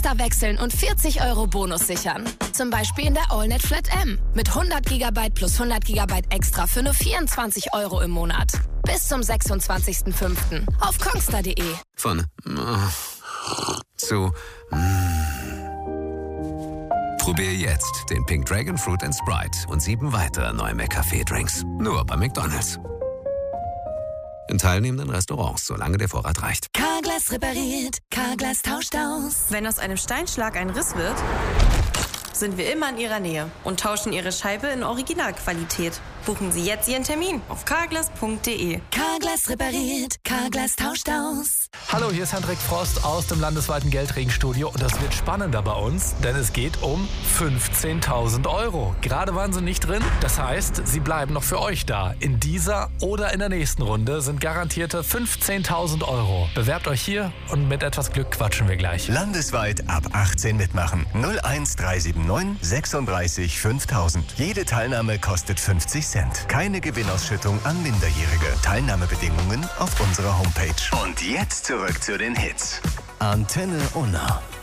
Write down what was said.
Extra wechseln und 40 € Bonus sichern. Zum Beispiel in der AllNet Flat M. Mit 100 GB plus 100 GB extra für nur 24 € im Monat. Bis zum 26.05. auf kongstar.de. Von zu Probier jetzt den Pink Dragon Fruit & Sprite und 7 weitere neue McCafé-Drinks. Nur bei McDonald's. In teilnehmenden Restaurants, solange der Vorrat reicht. Carglass repariert, Carglass tauscht aus. Wenn aus einem Steinschlag ein Riss wird, sind wir immer in Ihrer Nähe und tauschen Ihre Scheibe in Originalqualität. Buchen Sie jetzt Ihren Termin auf carglass.de. Carglass repariert, Carglass tauscht aus. Hallo, hier ist Hendrik Frost aus dem landesweiten Geldregenstudio und das wird spannender bei uns, denn es geht um 15.000 €. Gerade waren Sie nicht drin, das heißt, sie bleiben noch für euch da. In dieser oder in der nächsten Runde sind garantierte 15.000 €. Bewerbt euch hier und mit etwas Glück quatschen wir gleich. Landesweit ab 18 mitmachen. 01379 36 5000. Jede Teilnahme kostet 50 Cent. Keine Gewinnausschüttung an Minderjährige. Teilnahmebedingungen auf unserer Homepage. Und jetzt zurück zu den Hits. Antenne Unna.